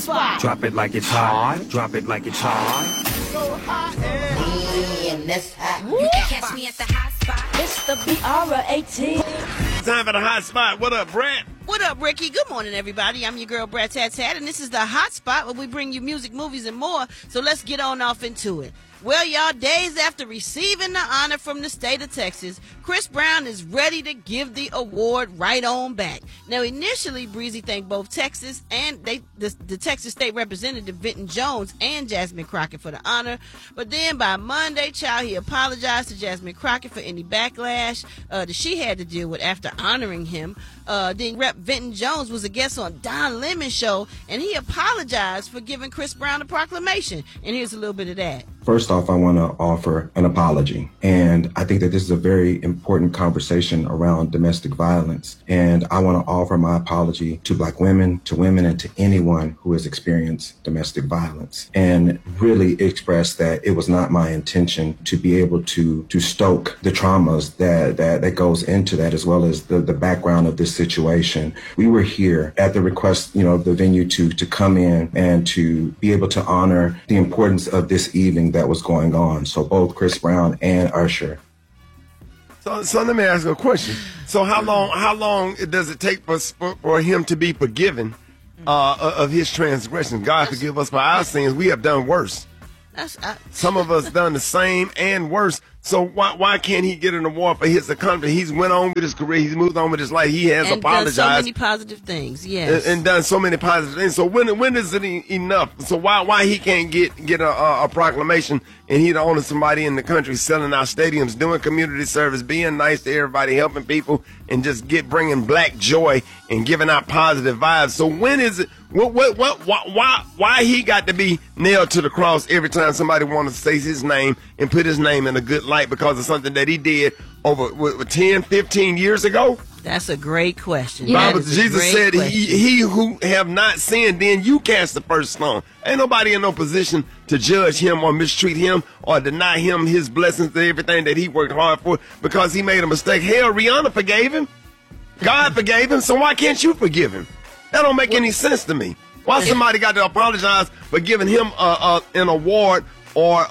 spot. Drop it like it's hot. Drop it like it's hot. So hot and that's hot. You can catch me at the hot spot. It's the BR18. Time for the hot spot. What up, Brett? What up, Ricky? Good morning, everybody. I'm your girl, Brett Tat Tat, and this is the hot spot where we bring you music, movies, and more. So let's get on off into it. Well, y'all, days after receiving the honor from the state of Texas, Chris Brown is ready to give the award right on back. Now, initially, Breezy thanked both Texas and the Texas State Representative Vinton Jones and Jasmine Crockett for the honor. But then by Monday, he apologized to Jasmine Crockett for any backlash that she had to deal with after honoring him. Then Rep. Vinton Jones was a guest on Don Lemon's show, and he apologized for giving Chris Brown a proclamation. And here's a little bit of that. First off, I want to offer an apology. And I think that this is a very important conversation around domestic violence. And I want to offer my apology to Black women, and to anyone who has experienced domestic violence. And really express that it was not my intention to be able to stoke the traumas that goes into that, as well as the background of this situation. We were here at the request, of the venue to come in and to be able to honor the importance of this evening that was going on. So both Chris Brown and Usher. So let me ask you a question. So how long does it take for him to be forgiven of his transgressions? God forgive us for our sins. We have done worse. Some of us done the same and worse. So why can't he get an award for his accomplishment? He's went on with his career. He's moved on with his life. He has apologized. Done so many positive things, yes. And done so many positive things. So when is it enough? So why he can't get a proclamation and he the only somebody in the country selling out stadiums, doing community service, being nice to everybody, helping people, and just bringing black joy and giving out positive vibes. So when is it? Why he got to be nailed to the cross every time somebody wants to say his name and put his name in a good light because of something that he did over 10, 15 years ago? That's a great question. Bible, Jesus said, he who have not sinned, then you cast the first stone. Ain't nobody in no position to judge him or mistreat him or deny him his blessings and everything that he worked hard for because he made a mistake. Hell, Rihanna forgave him. God forgave him, so why can't you forgive him? That don't make any sense to me. Why somebody got to apologize for giving him an award or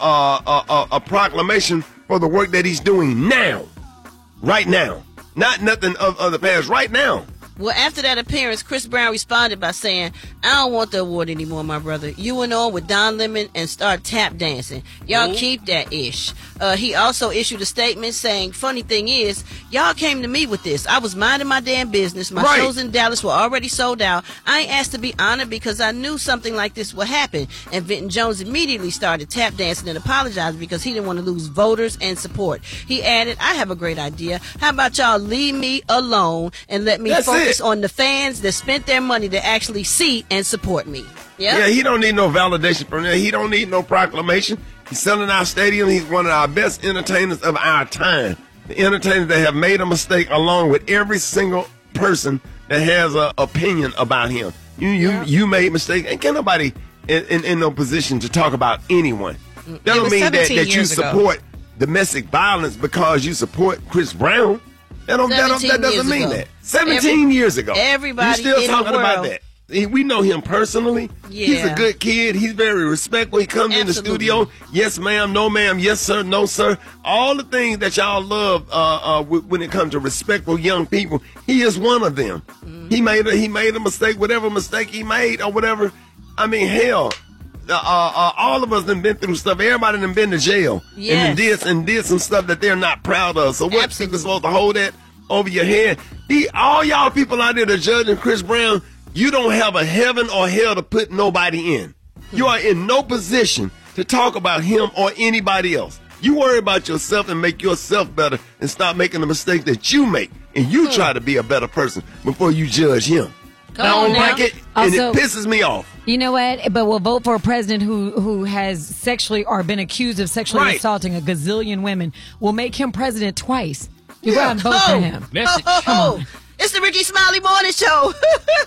a proclamation for the work that he's doing now? Right now. Not nothing of the past. Right now. Well, after that appearance, Chris Brown responded by saying, I don't want the award anymore, my brother. You went on with Don Lemon and started tap dancing. Y'all keep that ish. He also issued a statement saying, funny thing is, y'all came to me with this. I was minding my damn business. My shows in Dallas were already sold out. I ain't asked to be honored because I knew something like this would happen. And Vinton Jones immediately started tap dancing and apologized because he didn't want to lose voters and support. He added, I have a great idea. How about y'all leave me alone and let me focus on the fans that spent their money to actually see and support me. Yeah, he don't need no validation from that. He don't need no proclamation. He's selling our stadium. He's one of our best entertainers of our time. The entertainers that have made a mistake along with every single person that has an opinion about him. You made mistakes. And can't nobody in no position to talk about anyone. That don't mean that you support domestic violence because you support Chris Brown. That doesn't mean that. 17 years ago. Everybody you still in talking the world. about that. We know him personally. Yeah. He's a good kid. He's very respectful. He comes in the studio. Yes, ma'am. No, ma'am. Yes, sir. No, sir. All the things that y'all love when it comes to respectful young people, he is one of them. Mm-hmm. He made a mistake, whatever mistake he made or whatever. I mean, hell, all of us done been through stuff. Everybody done been to jail and did some stuff that they're not proud of. So what people supposed to hold that over your head? All y'all people out there that judging Chris Brown, you don't have a heaven or hell to put nobody in. You are in no position to talk about him or anybody else. You worry about yourself and make yourself better and stop making the mistakes that you make. And you try to be a better person before you judge him. I don't like it, and it pisses me off. You know what? But we'll vote for a president who has sexually or been accused of sexually assaulting a gazillion women. We'll make him president twice. You go out and vote for him. Come on. It's the Ricky Smiley Morning Show.